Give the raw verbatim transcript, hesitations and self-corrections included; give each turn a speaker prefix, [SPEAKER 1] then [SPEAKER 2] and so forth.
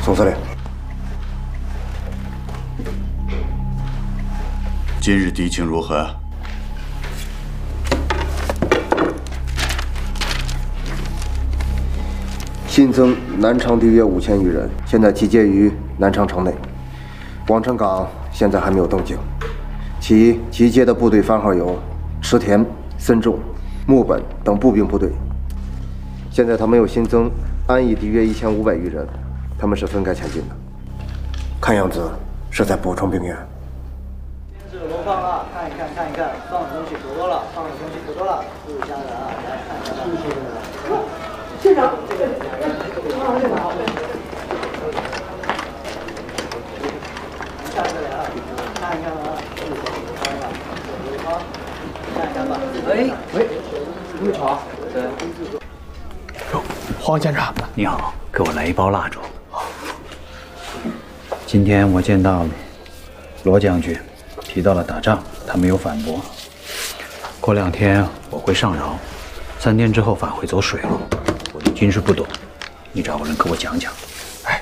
[SPEAKER 1] 宋司令，
[SPEAKER 2] 今日敌情如何？
[SPEAKER 1] 新增南昌敌约五千余人，现在集结于南昌城内。王城岗现在还没有动静，其集结的部队番号有池田、森重、木本等步兵部队。现在他们又新增安义敌约一千五百余人，他们是分开前进的，看样子是在补充兵员。
[SPEAKER 3] 先是罗放啊，看一看，看一看，放的东西不多了，放的东西不多了，录下来啊，来看一看。
[SPEAKER 4] 县长，
[SPEAKER 3] 下来啊，看一看啊，看一看吧。喂喂，你好。对。
[SPEAKER 5] 哟，黄县长，
[SPEAKER 6] 你好，给我来一包蜡烛。今天我见到罗将军，提到了打仗，他没有反驳。过两天我会上饶，三天之后返回走水路。我对军事不懂，你找个人给我讲讲。
[SPEAKER 5] 哎。